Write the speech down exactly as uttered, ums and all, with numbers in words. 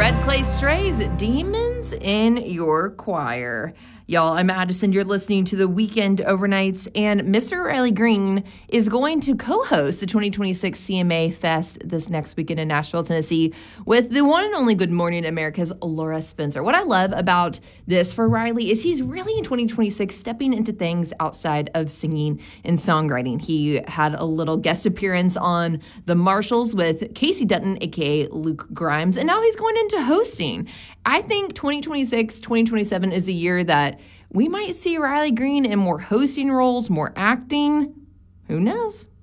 Red Clay Strays, Demons in Your Choir. Y'all, I'm Addison. You're listening to the Weekend Overnights, and Mister Riley Green is going to co-host the twenty twenty-six C M A Fest this next weekend in Nashville, Tennessee, with the one and only Good Morning America's Laura Spencer. What I love about this for Riley is he's really in twenty twenty-six stepping into things outside of singing and songwriting. He had a little guest appearance on The Marshalls with Casey Dutton, aka Luke Grimes, and now he's going into hosting. I think twenty twenty-six, twenty twenty-seven is a year that we might see Riley Green in more hosting roles, more acting. Who knows?